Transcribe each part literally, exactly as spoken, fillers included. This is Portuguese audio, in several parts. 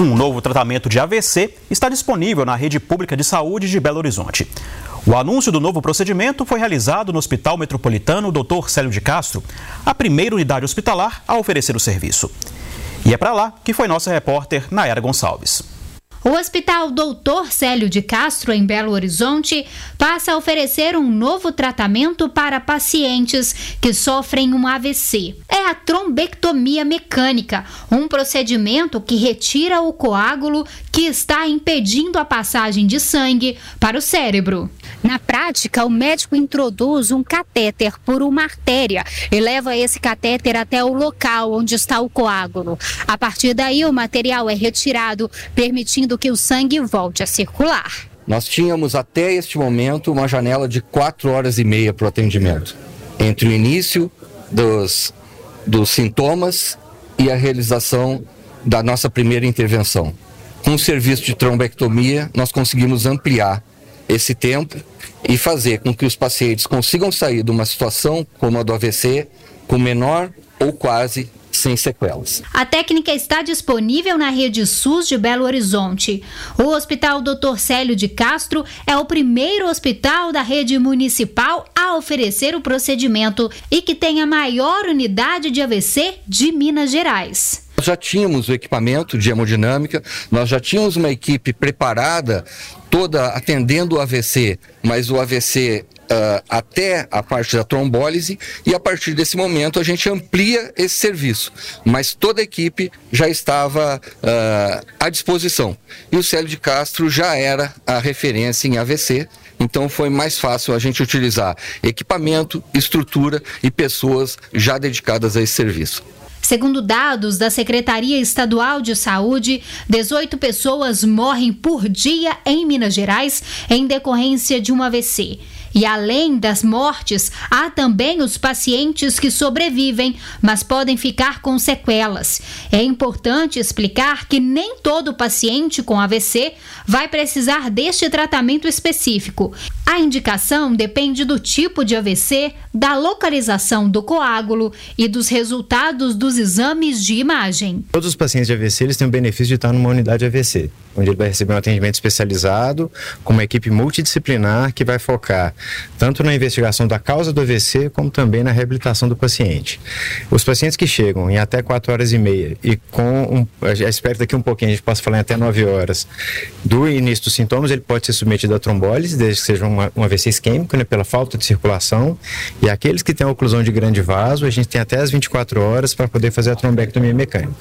Um novo tratamento de A V C está disponível na rede pública de saúde de Belo Horizonte. O anúncio do novo procedimento foi realizado no Hospital Metropolitano doutor Célio de Castro, a primeira unidade hospitalar a oferecer o serviço. E é para lá que foi nossa repórter Nayara Gonçalves. O Hospital doutor Célio de Castro, em Belo Horizonte, passa a oferecer um novo tratamento para pacientes que sofrem um A V C. É a trombectomia mecânica, um procedimento que retira o coágulo que está impedindo a passagem de sangue para o cérebro. Na prática, o médico introduz um catéter por uma artéria e leva esse catéter até o local onde está o coágulo. A partir daí, o material é retirado, permitindo que o sangue volte a circular. Nós tínhamos até este momento uma janela de quatro horas e meia para o atendimento, entre o início dos, dos sintomas e a realização da nossa primeira intervenção. Com o serviço de trombectomia, nós conseguimos ampliar esse tempo e fazer com que os pacientes consigam sair de uma situação como a do A V C com menor ou quase sem sequelas. A técnica está disponível na rede SUS de Belo Horizonte. O Hospital doutor Célio de Castro é o primeiro hospital da rede municipal a oferecer o procedimento e que tem a maior unidade de A V C de Minas Gerais. Nós já tínhamos o equipamento de hemodinâmica, nós já tínhamos uma equipe preparada, toda atendendo o A V C, mas o A V C uh, até a parte da trombólise, e a partir desse momento a gente amplia esse serviço, mas toda a equipe já estava uh, à disposição. E o Célio de Castro já era a referência em A V C, então foi mais fácil a gente utilizar equipamento, estrutura e pessoas já dedicadas a esse serviço. Segundo dados da Secretaria Estadual de Saúde, dezoito pessoas morrem por dia em Minas Gerais em decorrência de um A V C. E além das mortes, há também os pacientes que sobrevivem, mas podem ficar com sequelas. É importante explicar que nem todo paciente com A V C vai precisar deste tratamento específico. A indicação depende do tipo de A V C, da localização do coágulo e dos resultados dos exames de imagem. Todos os pacientes de A V C eles têm o benefício de estar numa unidade A V C, onde ele vai receber um atendimento especializado com uma equipe multidisciplinar que vai focar tanto na investigação da causa do A V C como também na reabilitação do paciente. Os pacientes que chegam em até quatro horas e meia e com, um, já espero daqui um pouquinho, a gente possa falar em até nove horas, do início dos sintomas, ele pode ser submetido a trombólise, desde que seja uma, um A V C isquêmico, né, pela falta de circulação, e aqueles que têm oclusão de grande vaso, a gente tem até as vinte e quatro horas para poder fazer a trombectomia mecânica.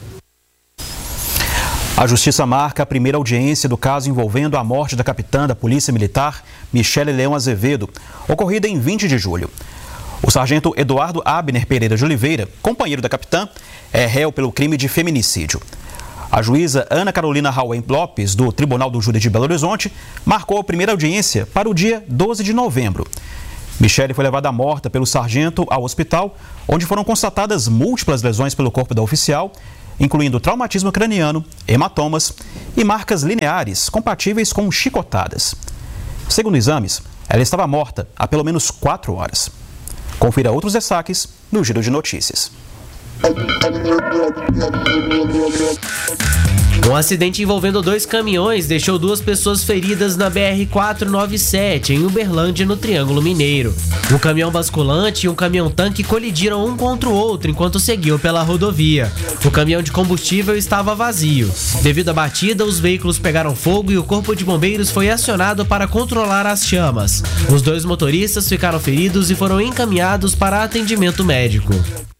A Justiça marca a primeira audiência do caso envolvendo a morte da capitã da Polícia Militar, Michele Leão Azevedo, ocorrida em vinte de julho. O sargento Eduardo Abner Pereira de Oliveira, companheiro da capitã, é réu pelo crime de feminicídio. A juíza Ana Carolina Rauen Lopes, do Tribunal do Júri de Belo Horizonte, marcou a primeira audiência para o dia doze de novembro. Michele foi levada morta pelo sargento ao hospital, onde foram constatadas múltiplas lesões pelo corpo da oficial, incluindo traumatismo craniano, hematomas e marcas lineares compatíveis com chicotadas. Segundo exames, ela estava morta há pelo menos quatro horas. Confira outros destaques no Giro de Notícias. Um acidente envolvendo dois caminhões deixou duas pessoas feridas na B R quatrocentos e noventa e sete, em Uberlândia, no Triângulo Mineiro. Um caminhão basculante e um caminhão-tanque colidiram um contra o outro enquanto seguiam pela rodovia. O caminhão de combustível estava vazio. Devido à batida, os veículos pegaram fogo e o corpo de bombeiros foi acionado para controlar as chamas. Os dois motoristas ficaram feridos e foram encaminhados para atendimento médico.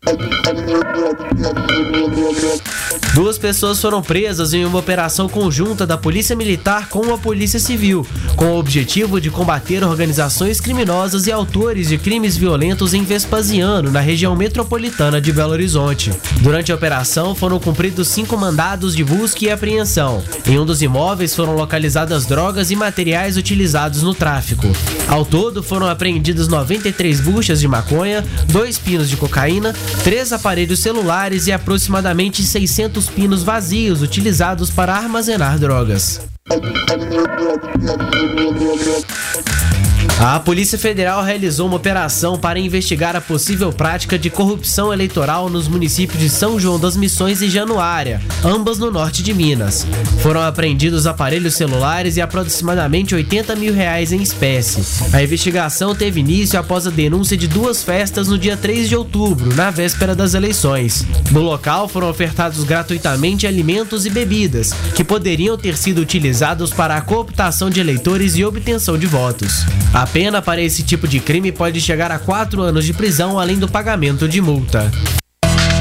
Duas pessoas foram presas em uma operação conjunta da Polícia Militar com a Polícia Civil, com o objetivo de combater organizações criminosas e autores de crimes violentos em Vespasiano, na região metropolitana de Belo Horizonte. Durante a operação, foram cumpridos cinco mandados de busca e apreensão. Em um dos imóveis foram localizadas drogas e materiais utilizados no tráfico. Ao todo, foram apreendidas noventa e três buchas de maconha, dois pinos de cocaína, três aparelhos celulares e aproximadamente seiscentos pinos vazios utilizados para armazenar drogas. A Polícia Federal realizou uma operação para investigar a possível prática de corrupção eleitoral nos municípios de São João das Missões e Januária, ambas no norte de Minas. Foram apreendidos aparelhos celulares e aproximadamente oitenta mil reais em espécie. A investigação teve início após a denúncia de duas festas no dia três de outubro, na véspera das eleições. No local foram ofertados gratuitamente alimentos e bebidas, que poderiam ter sido utilizados para a cooptação de eleitores e obtenção de votos. A pena para esse tipo de crime pode chegar a quatro anos de prisão, além do pagamento de multa.